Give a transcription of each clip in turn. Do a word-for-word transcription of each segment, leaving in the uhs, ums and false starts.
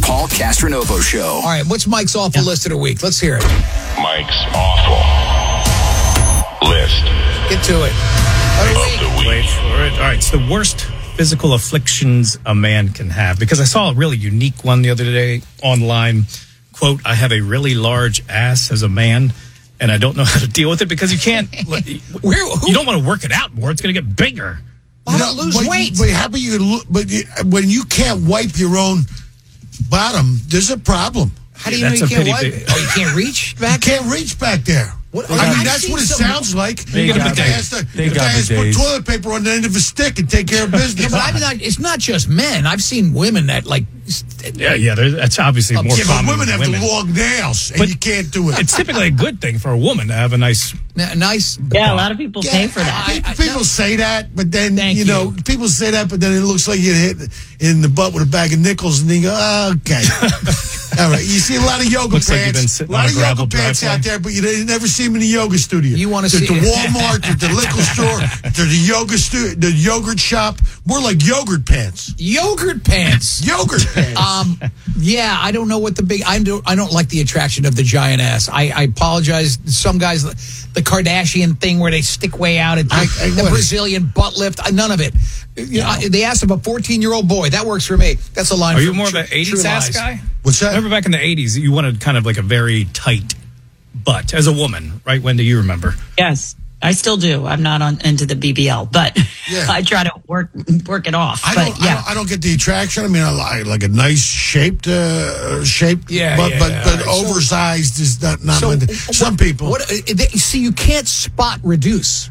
Paul Castronovo Show. All right, what's Mike's awful yeah. list of the week? Let's hear it. Mike's awful list. Get to it. Of the week. Wait for it. All right, it's the worst physical afflictions a man can have. Because I saw a really unique one the other day online. Quote, I have a really large ass as a man, and I don't know how to deal with it because you can't. Where, you don't want to work it out more. It's going to get bigger. Why not lose but, weight? But how about you? But you, when you can't wipe your own bottom, there's a problem. How do you yeah, know you can't wipe? big... Oh, you can't reach back? You can't reach back there. What? I mean, I've that's what it some... sounds like. They if got the guy the has to, they if got the guy has the to put days. toilet paper on the end of a stick and take care of business. Yeah, but I mean, I, it's not just men. I've seen women that like. Yeah, yeah. That's obviously more yeah, common. But women have women. the long nails, and but you can't do it. It's typically a good thing for a woman to have a nice, N- nice. Yeah, a lot of people yeah, pay for that. I, I, people no. say that, but then Thank you know, you. people say that, but then it looks like you hit in the butt with a bag of nickels, and then you go, oh, okay. All right, you see a lot of yoga Looks like pants, you've been a lot of on a yoga gravel pants driveway. out there, but you never see them in the yoga studio. You want to to see the Walmart, to the liquor store, to the yoga stu- the yogurt shop, more like yogurt pants. Yogurt pants. Yogurt pants. Um, yeah, I don't know what the big. I don't. I don't like the attraction of the giant ass. I, I apologize. Some guys, the Kardashian thing where they stick way out, at the, I, I, the Brazilian butt lift. None of it. You know, I, they asked of a fourteen-year-old boy. That works for me. That's a line. Are you from more True- of an eighties True ass Lies. guy? What's that? Remember back in the eighties, you wanted kind of like a very tight butt as a woman, right? When do you remember? Yes, I still do. I'm not on into the B B L, but Yeah. I try to work work it off. I but don't, yeah, I don't. I don't get the attraction. I mean, I like, like a nice shaped, uh, shaped, Yeah, but yeah, but, yeah. but So- oversized is not not. So, my thing. Some what- people. What, uh, they, see, you can't spot reduce.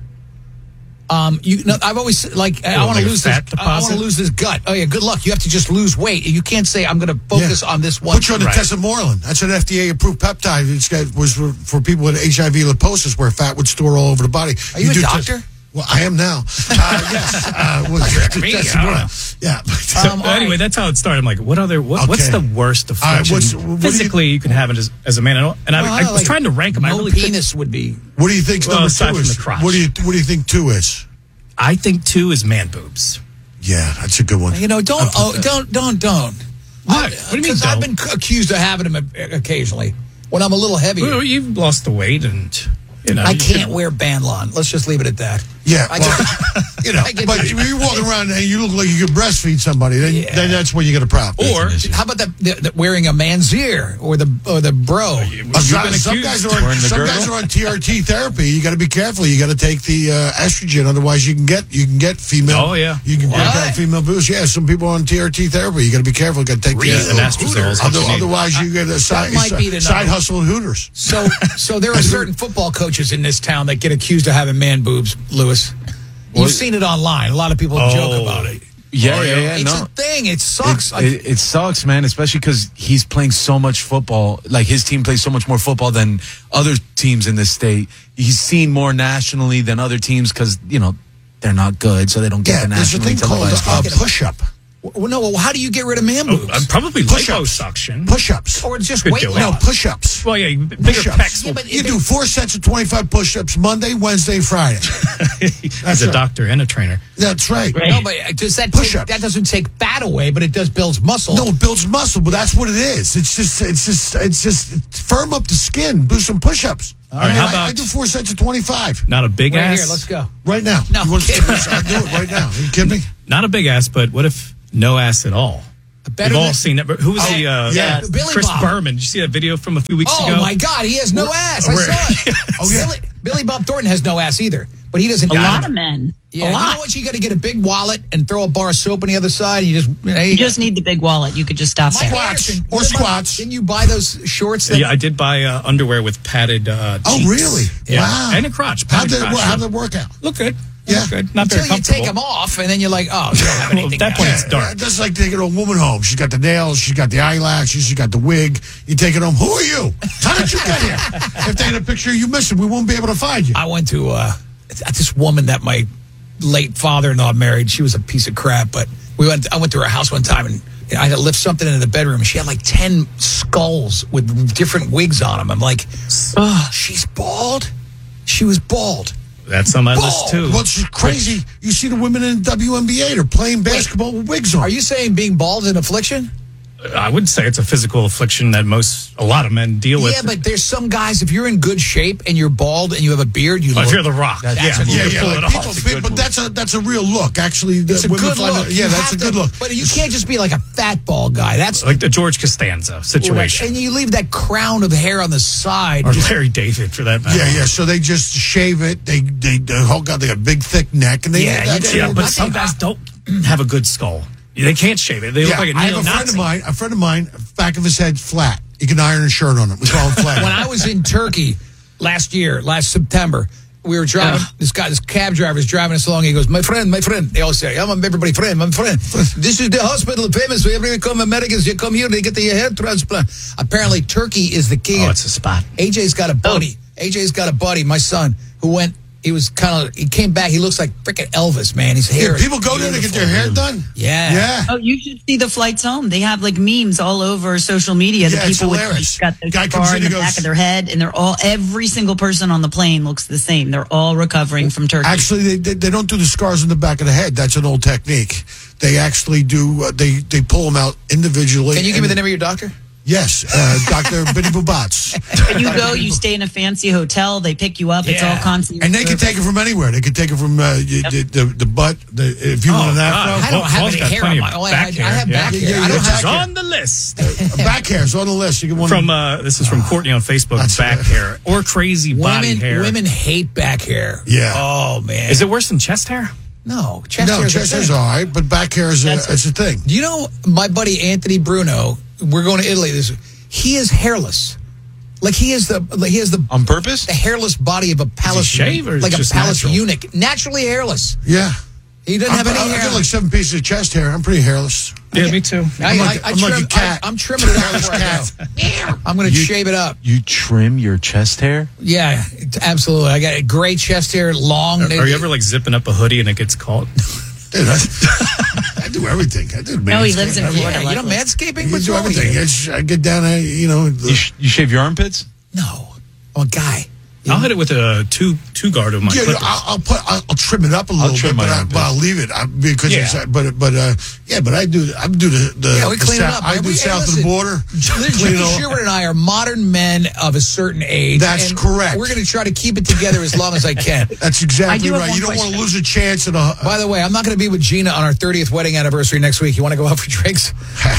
Um, you know, I've always like I Oh, want like to a lose fat this. I want to deposit? lose this gut. Oh yeah, good luck. You have to just lose weight. You can't say I'm going to focus Yeah. on this one. Put you on the Right. tesamorelin. That's an F D A approved peptide. It's got, was for, for people with H I V liposis, where fat would store all over the body. Are you a do doctor? tes- well, I am now. Uh, yes. Uh, was Me? I don't know. Yeah. So, Um, but anyway, right. that's how it started. I'm like, what other? What, What's Okay. the worst All right, affliction what's- what do you- physically you, can have it as, as a man? I don't, and I, Well, I was like, trying to rank them. I No really couldn't- penis would be. What do you think Well, number aside two from is? the crotch. What do you What do you think two is? I think two is man boobs. Yeah, that's a good one. You know, don't oh, don't don't don't. What? I- What do you mean, Because I've don't? been c- accused of having them occasionally when I'm a little heavier. Well, you've lost the weight, and you know I you can't should- wear Bandlon. Let's just leave it at that. Yeah, I well, get- you know, I get- but if you walk around and you look like you could breastfeed somebody, then, Yeah. then that's when you get a problem. Or How about the, the, the wearing a man's ear or the or the bro? you've Uh, some, been some accused. guys are on, Wearing the some girdle? guys are on T R T therapy. You got to be careful. You got to take the uh, estrogen, otherwise you can get you can get female. Oh, yeah. you can What? get female boobs. Yeah, some people are on T R T therapy. You got to be careful. You got to take Yeah, the and anastrozole is what Other, you need. otherwise you get a side, might be the side number. hustle and Hooters. So so there are certain football coaches in this town that get accused of having man boobs, Lewis. You've Well- seen it online. A lot of people joke Oh. about it. Yeah, Oh, yeah, yeah. yeah. It's no. a thing. It sucks. It, Like, it, it sucks, man, especially because he's playing so much football. Like, his team plays so much more football than other teams in this state. He's seen more nationally than other teams because, you know, they're not good, so they don't get Yeah, the there's a nationally thing called televised a games. push-up. well, no. Well, how do you get rid of man Oh, boobs? uh, probably Push-ups. liposuction. Push-ups. or just Could weight do it. No, loss? push-ups. Well, yeah, bigger Push-ups. pecs. Yeah, will- but You if do it- four sets of twenty-five push-ups Monday, Wednesday, Friday. He's a right. doctor and a trainer. That's right. No, but does that Push take, ups. that doesn't take fat away, but it does builds muscle. No, it builds muscle, but that's what it is. It's just, it's just, it's just firm up the skin. Do some push-ups. All right, I, mean, how I- about- I do four sets of twenty-five Not a big right ass. here, let's go. right now. No, you want to kidding. I'll do it right now. Are you kidding me? Not a big ass, but what if no ass at all? Better We've all than- seen it. But who was Oh, the uh, yeah. Billy Chris Bob. Berman? Did you see that video from a few weeks Oh ago? my God, he has no ass. I Where- saw it. Oh, yeah. Billy, Billy Bob Thornton has no ass either, but he doesn't. a lot of men. Yeah, a you lot. know what? You got to get a big wallet and throw a bar of soap on the other side. And you just there you You go. just need the big wallet. You could just stop Mike there. Squats. Anderson, Or what about- squats. Didn't you buy those shorts? That, Yeah, I did buy uh, underwear with padded uh, Oh, cheeks. really? Yeah. Wow. And a crotch. How'd Padded that, crotch. how'd that work out? Look good. Yeah. Look good. Not until very you comfortable. take them off, and then you're like, oh, you don't have Well, anything. at that point, else. it's dark. That's like taking a woman home. She's got the nails. She's got the eyelashes. She's got the wig. You take it home. Who are you? How did you get here? If they had a picture of you missing, we won't be able to find you. I went to uh, this woman that my late father-in-law married. She was a piece of crap, but we went. I went to her house one time, and I had to lift something into the bedroom. She had like ten skulls with different wigs on them. I'm like, oh, she's bald. She was bald. That's on my Bald. list, too. What's crazy? You see the women in the W N B A. They're playing basketball with wigs on. Are you saying being bald is an affliction? I would say it's a physical affliction that most, a lot of men deal with. Yeah, but there's some guys, if you're in good shape and you're bald and you have a beard, you Well, look. if you're the Rock, That's yeah, a you Yeah, can yeah, pull like it off. people, That's a good but move. that's a that's a real look. Actually, It's a women good find look. it- yeah, You that's have a good to- look. But you can't just be like a fat bald guy. That's Like the George Costanza situation. And you leave that crown of hair on the side. Or Larry David, for that matter. Yeah, yeah. So they just shave it. They they the whole god they got a big thick neck and they Yeah, you that's- do. Yeah, but I some think- guys don't have a good skull. They can't shave it. They Yeah, look like a I have a neo-Nazi. friend of mine. A friend of mine, back of his head flat. You can iron a shirt on it. We call him flat. When I was in Turkey last year, last September, we were driving. Yeah. This guy, this cab driver, is driving us along. He goes, "My friend, my friend." They all say, "I'm everybody friend, my friend." This is the hospital famous. We every come Americans, you come here, they get the hair transplant. Apparently, Turkey is the king. Oh, it's a spot. A J's got a buddy. A J's got a buddy, my son, who went. He was kind of. He came back. He looks like freaking Elvis, man. His hair. Yeah, is people go there to get their hair done. Yeah. Yeah. Oh, you should see the flights home. They have like memes all over social media. The Yeah, it's people with hilarious. like, got the Guy comes scar in, in the he back goes- of their head, and they're all every single person on the plane looks the same. They're all recovering from Turkey. Actually, they, they they don't do the scars in the back of the head. That's an old technique. They actually do. Uh, they they pull them out individually. Can you give me and- the name of your doctor? Yes, uh, Doctor Benny Bubats. And you go, you stay in a fancy hotel. They pick you up. It's all Yeah. concierge. And they can service. take it from anywhere. They can take it from uh, you, the, the the butt. The, if you Oh, want an God. afro, I don't Well, have Paul's any got hair plenty on my. of Oh, I, back I, hair. I have Yeah. back Yeah, hair. yeah, I you don't Which have is have. hair. on the list. back hair is on the list. You can one From uh, this is from Courtney on Facebook. That's Back it. hair or crazy body Women, hair. women hate back hair. Yeah. Oh man. Is it worse than chest hair? No, chest no hair's a chest thing. hair's all right, but back hair is a, That's it's a thing. Do you know my buddy Anthony Bruno? We're going to Italy. This he is hairless. Like he is the like he has the On purpose? the hairless body of a palace shave or like a just palace natural? eunuch, naturally hairless. Yeah, He doesn't have I'm- any I hair. got like seven pieces of chest hair. I'm pretty hairless. Yeah, me too. I, I'm I, like- I I'm like trim, a cat. I, am trimming it out Hairless before I go. I'm going to You- shave it up. You trim your chest hair? Yeah, it's- absolutely. I got gray chest hair, long. Are, are you ever like zipping up a hoodie and it gets caught? Dude, I, I do everything. I do. No, he manscaping. lives in Yeah, Florida. you know luckily. manscaping? You What's do wrong with everything. you? It's, I get down, I, you know. The, You, sh- you shave your armpits? No, I'm a guy. I'll hit it with a two two guard of my yeah, clippers. I'll, I'll put. I'll, I'll trim it up a little bit, trim but, my I, armpits. but I'll leave it I, because Yeah. it's. But but uh, yeah, but I do. I do the the. Yeah, we the clean it south, up. I man. do We- hey, south of listen, the border. Jimmy Clean it all- Schubert and I are modern men of a certain age. That's and correct. We're going to try to keep it together as long as I can. That's I exactly do have right. one You don't want to question. lose a chance at a. By the way, I'm not going to be with Gina on our thirtieth wedding anniversary next week. You want to go out for drinks?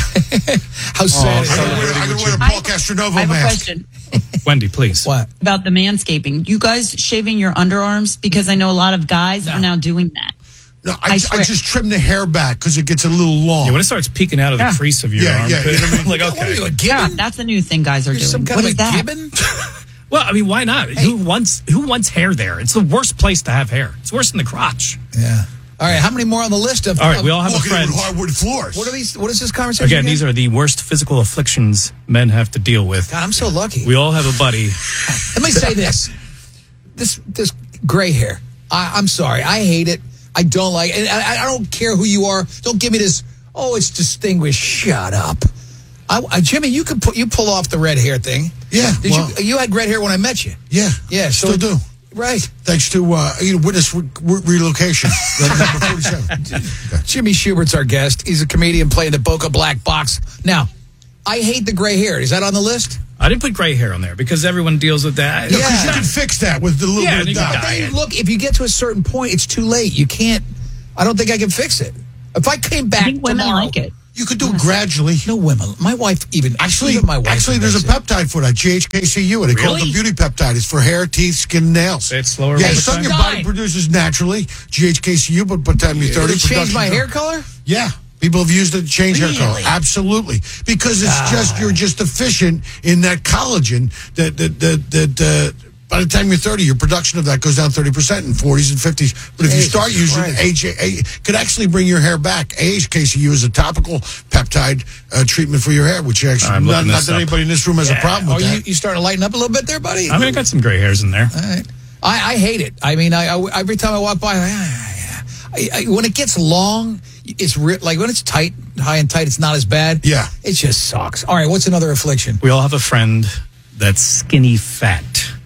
How sad is I'm that? gonna wear, I'm gonna wear a I- Paul Castronovo I have a mask. question Wendy, please. What? about the manscaping. You guys shaving your underarms? Because I know a lot of guys are now doing that. No, I I, I, swear. just trim the hair back because it gets a little long. Yeah, when it starts peeking out of the Yeah. crease of your Yeah, arm, yeah, you know what I mean? like What are you, okay. a Yeah, gibbon? that's a new thing guys are You're doing. some kind What of is a that? gibbon? Well, I mean, why not? Who wants who wants hair there? It's the worst place to have hair. It's worse than the crotch. Yeah. All right. How many more on the list of? All right, of- we all have a Walking in friend. with hardwood floors. What are these? What is this conversation? Again, these are the worst physical afflictions men have to deal with. God, I'm so lucky. We all have a buddy. Let me say this: this this gray hair. I, I'm sorry. I hate it. I don't like it. And I, I don't care who you are. Don't give me this. Oh, it's distinguished. Shut up. I, I, Jimmy, you could put you pull off the red hair thing. Yeah, Did well- you? You had red hair when I met you. Yeah, Yeah. So still do. Right. Thanks to uh, you know, witness re- re- relocation. Number forty-seven. Jimmy Schubert's our guest. He's a comedian playing the Boca Black box. Now, I hate the gray hair. Is that on the list? I didn't put gray hair on there because everyone deals with that. Yeah. Because you can fix that with the little Yeah, bit you of can dye. dye Then it. look, if you get to a certain point, it's too late. You can't. I don't think I can fix it. If I came back I think women tomorrow, like it. You could do it gradually. No women. My wife even. Actually, even my wife. actually, there's a admits it. peptide for that. G H K C U. They call it the Really? beauty peptide. It's for hair, teeth, skin, and nails. It's slower Yeah, over some time? your body produces naturally. G H K C U, but by the time you're thirty, Did it change production my hair goes- color? Yeah. People have used it to change hair color. Really? Absolutely. Because it's just, you're just deficient in that collagen that, that, that, that, uh, by the time you're thirty, your production of that goes down thirty percent in forties and fifties. But if you Jesus start using Christ. H A, could actually bring your hair back. A H K C U is a topical peptide uh, treatment for your hair, which actually, I'm not, looking not this that up. anybody in this room has a problem Oh, with you, that. you starting to lighten up a little bit there, buddy? I mean, I got some gray hairs in there. All right. I, I hate it. I mean, I, I every time I walk by, I, I, I, when it gets long, it's re- like when it's tight, high and tight, it's not as bad. Yeah. It just sucks. All right, what's another affliction? We all have a friend that's skinny fat.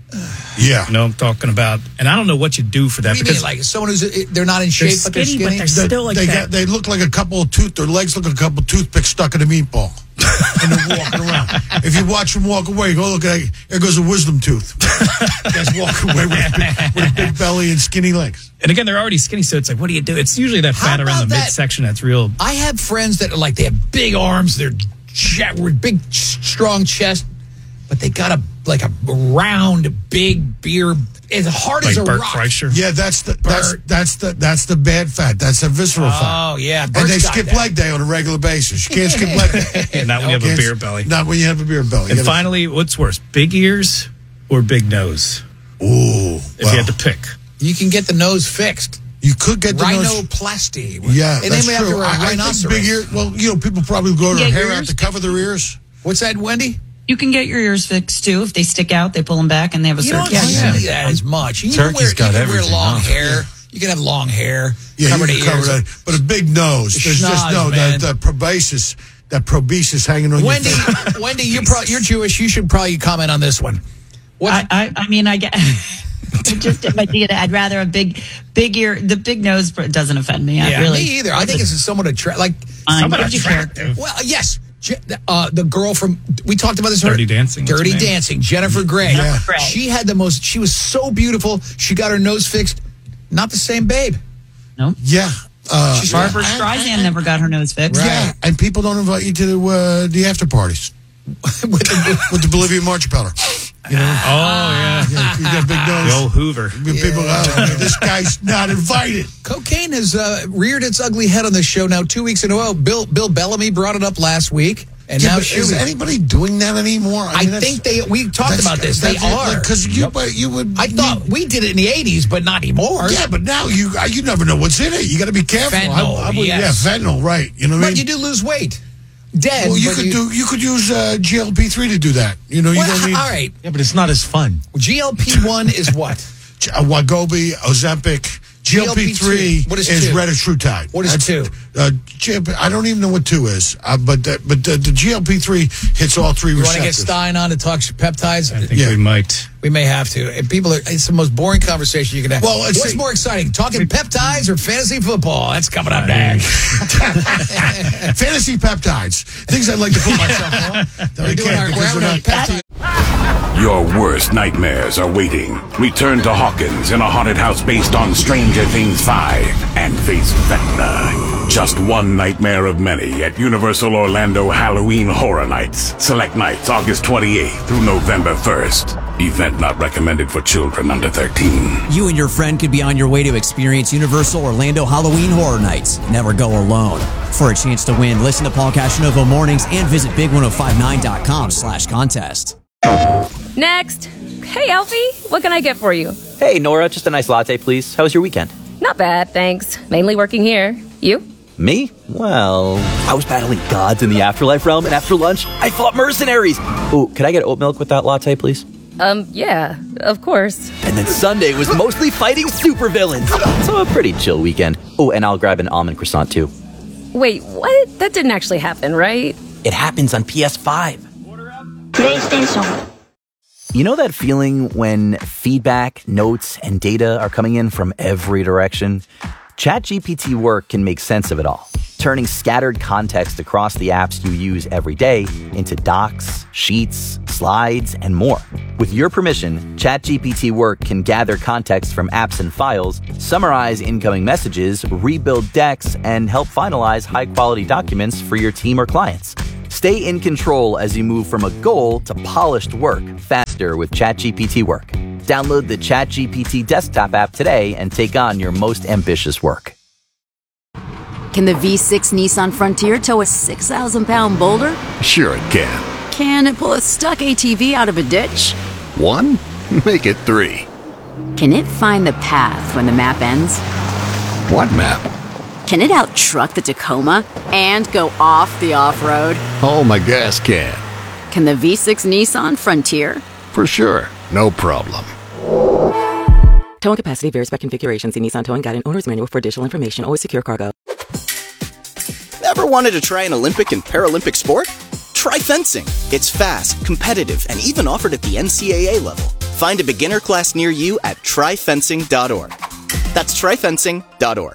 Yeah. You know, I'm talking about, and I don't know what you do for that What do you because mean, like someone who's they're not in they're shape, but they're skinny, skinny? but they're They, still like they, that. got, they look like a couple of tooth. Their legs look like a couple of toothpicks stuck in a meatball, and they're walking around. If you watch them walk away, you go look at there goes a wisdom tooth. Guys walking away with a, big, with a big belly and skinny legs. And again, they're already skinny, so it's like, what do you do? It's usually that How fat around the about that- midsection that's real. I have friends that are like they have big arms, they're ch- with big, strong chest, but they got a like a round, big beer as hard Like as a Bert rock. Kreischer. Yeah, that's the that's Bert. that's the that's the bad fat. That's the visceral fat. Oh yeah, And Bert's they got skip that. leg day on a regular basis. You can't skip leg day. Not when you have a Can't- beer belly. Not when you have a beer belly. You And gotta- finally, what's worse, big ears or big nose? ooh, If well, you had to pick. You can get the nose fixed. you could get the nose. Rhinoplasty. Yeah, They that's name it after true. a I, I think rhinoceros. big ear. Well, you know, people probably grow their Get hair your out ears to cover their ears. What's that, Wendy? You can get your ears fixed too. If they stick out, they pull them back and they have a You don't surgery. see that as much. You can Turkey's wear, got you can wear everything, long huh? hair. You can have long hair. Yeah, cover you the can cover ears. that. But a big nose. The There's just schnoz, no man. that, that proboscis, that proboscis hanging on Wendy, your face. Wendy, you're pro- you're Jewish. You should probably comment on this one. What? I, I, I mean, I get. Just if I did, I'd rather a big, big ear. The big nose doesn't offend me. I yeah, really. me either. I think it's somewhat attractive. Like, Fine. Somewhat What do you care? attractive. well, yes. Je- Uh, the girl from we talked about this. Dirty Dancing, what's her Dirty name? Dancing. Jennifer Grey. Yeah. Grey. She had the most. She was so beautiful. She got her nose fixed. Not the same babe. No. Yeah. Uh, She's Barbara and- Streisand never got her nose fixed. Yeah, and people don't invite you to the, uh, the after parties With the- with the Bolivian March Peller. You know? Oh, yeah. Yeah, you got a big nose. The old Hoover. People, oh, this guy's not invited. Cocaine has uh, reared its ugly head on this show now two weeks in a row. Bill Bill Bellamy brought it up last week, and Yeah, now but she is was- anybody doing that anymore? I mean, that's- think they. We talked that's- about this. They that's- are because you, but you would. I thought we did it in the eighties, but not anymore. Yeah, but now you uh, you never know what's in it. You got to be careful. Fentanyl, I, I would, yes. Yeah, fentanyl, right? You know what I But mean? you do lose weight. Dead. well, you but could do. You could use uh, G L P three to do that. You know, you Well, don't need all right. Yeah, but it's not as fun. G L P one is what? uh, Wegovy, Ozempic. G L P three What is is two? retatrutide. What is That's- two? Uh, G- I don't even know what two is, uh, but the, but the, the G L P three hits all three You want to get receptors. Stein on to talk peptides? I think Yeah. we might. We may have to. And people are. It's the most boring conversation you can have. Well, it's what's the- more exciting, talking peptides or fantasy football? That's coming up next. Fantasy peptides, things I'd like to put myself on. That I We're doing can't our, we're because having they're our not- peptide. Your worst nightmares are waiting. Return to Hawkins in a haunted house based on Stranger Things five and face Vecna. Just one nightmare of many at Universal Orlando Halloween Horror Nights. Select nights August twenty-eighth through November first. Event not recommended for children under thirteen. You and your friend could be on your way to experience Universal Orlando Halloween Horror Nights. Never go alone. For a chance to win, listen to Paul Casanova Mornings and visit big ten fifty-nine dot com slash contest. Next. Hey, Alfie, what can I get for you? Hey, Nora, just a nice latte, please. How was your weekend? Not bad, thanks. Mainly working here. You? Me? Well, I was battling gods in the afterlife realm, and after lunch, I fought mercenaries. Ooh, could I get oat milk with that latte, please? Um, yeah, of course. And then Sunday was mostly fighting supervillains. So a pretty chill weekend. Oh, and I'll grab an almond croissant, too. Wait, what? That didn't actually happen, right? It happens on P S five. PlayStation. You know that feeling when feedback, notes, and data are coming in from every direction? ChatGPT Work can make sense of it all, turning scattered context across the apps you use every day into docs, sheets, slides, and more. With your permission, ChatGPT Work can gather context from apps and files, summarize incoming messages, rebuild decks, and help finalize high-quality documents for your team or clients. Stay in control as you move from a goal to polished work faster with ChatGPT Work. Download the ChatGPT desktop app today and take on your most ambitious work. Can the V six Nissan Frontier tow a six thousand pound boulder? Sure it can. Can it pull a stuck A T V out of a ditch? One? Make it three. Can it find the path when the map ends? What map? Can it out-truck the Tacoma and go off the off-road? Oh, my gas can. Can the V six Nissan Frontier? For sure. No problem. Towing capacity varies by configuration. See Nissan Towing Guide and Owner's Manual for additional information. Always secure cargo. Ever wanted to try an Olympic and Paralympic sport? Try fencing. It's fast, competitive, and even offered at the N C double A level. Find a beginner class near you at try fencing dot org. That's try fencing dot org.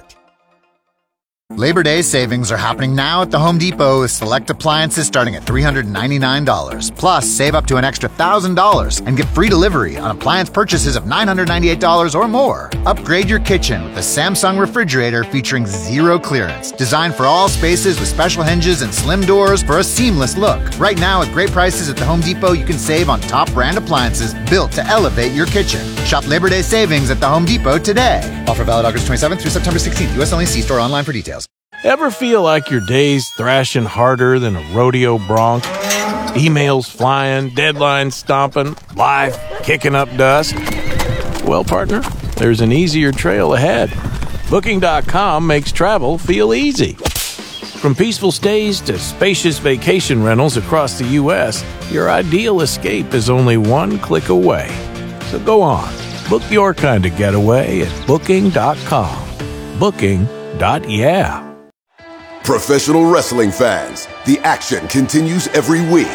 Labor Day savings are happening now at the Home Depot with select appliances starting at three hundred ninety-nine dollars. Plus, save up to an extra one thousand dollars and get free delivery on appliance purchases of nine hundred ninety-eight dollars or more. Upgrade your kitchen with the Samsung refrigerator featuring zero clearance. Designed for all spaces with special hinges and slim doors for a seamless look. Right now, at great prices at the Home Depot, you can save on top brand appliances built to elevate your kitchen. Shop Labor Day savings at the Home Depot today. Offer valid August twenty-seventh through September sixteenth. U S only. See store online for details. Ever feel like your day's thrashing harder than a rodeo bronc? Emails flying, deadlines stomping, life kicking up dust? Well, partner, there's an easier trail ahead. Booking dot com makes travel feel easy. From peaceful stays to spacious vacation rentals across the U S, your ideal escape is only one click away. So go on, book your kind of getaway at Booking dot com. Booking. Yeah. Professional wrestling fans, the action continues every week.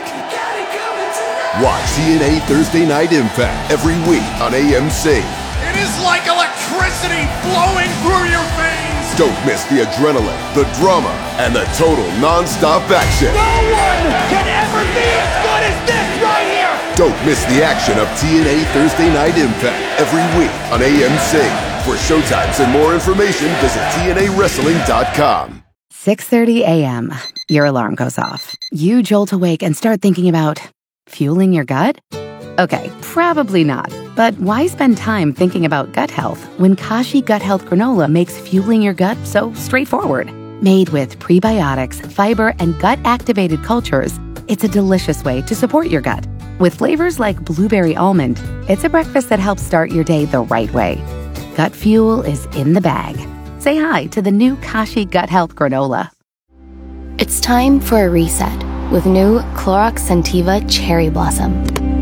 Watch T N A Thursday Night Impact every week on A M C. It is like electricity flowing through your veins. Don't miss the adrenaline, the drama, and the total non-stop action. No one can ever be as good as this right here. Don't miss the action of T N A Thursday Night Impact every week on A M C. For showtimes and more information, visit T N A wrestling dot com. six thirty a.m. Your alarm goes off. You jolt awake and start thinking about fueling your gut? Okay, probably not. But why spend time thinking about gut health when Kashi Gut Health Granola makes fueling your gut so straightforward? Made with prebiotics, fiber, and gut-activated cultures, it's a delicious way to support your gut. With flavors like blueberry almond, it's a breakfast that helps start your day the right way. Gut fuel is in the bag. Say hi to the new Kashi Gut Health Granola. It's time for a reset with new Clorox Scentiva Cherry Blossom.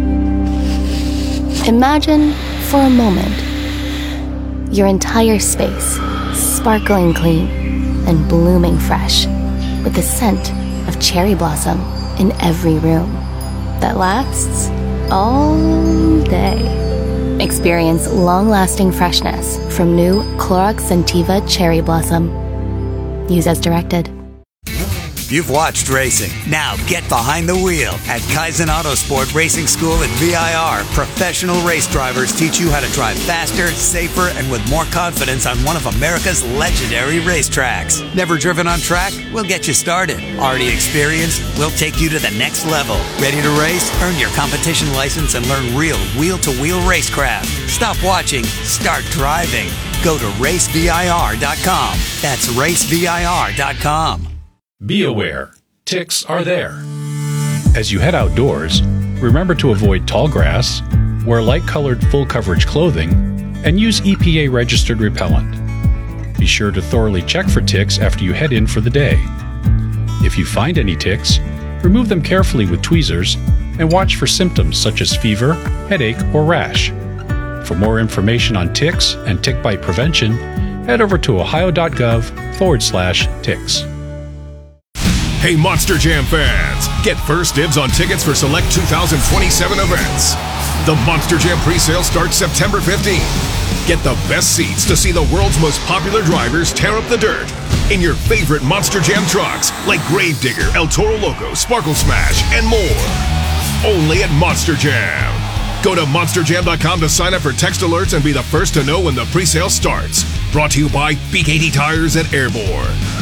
Imagine, for a moment, your entire space sparkling clean and blooming fresh with the scent of cherry blossom in every room that lasts all day. Experience long-lasting freshness from new Clorox Scentiva Cherry Blossom. Use as directed. You've watched racing. Now get behind the wheel at Kaizen Autosport Racing School at V I R. Professional race drivers teach you how to drive faster, safer, and with more confidence on one of America's legendary racetracks. Never driven on track? We'll get you started. Already experienced? We'll take you to the next level. Ready to race? Earn your competition license and learn real wheel-to-wheel racecraft. Stop watching. Start driving. Go to race V I R dot com. That's race V I R dot com. Be aware, ticks are there. As you head outdoors, remember to avoid tall grass, wear light-colored full-coverage clothing, and use E P A-registered repellent. Be sure to thoroughly check for ticks after you head in for the day. If you find any ticks, remove them carefully with tweezers and watch for symptoms such as fever, headache, or rash. For more information on ticks and tick bite prevention, head over to ohio.gov forward slash ticks. Hey, Monster Jam fans! Get first dibs on tickets for select two thousand twenty-seven events. The Monster Jam presale starts September fifteenth. Get the best seats to see the world's most popular drivers tear up the dirt in your favorite Monster Jam trucks like Gravedigger, El Toro Loco, Sparkle Smash, and more. Only at Monster Jam. Go to monster jam dot com to sign up for text alerts and be the first to know when the presale starts. Brought to you by B K D Tires at Airborne.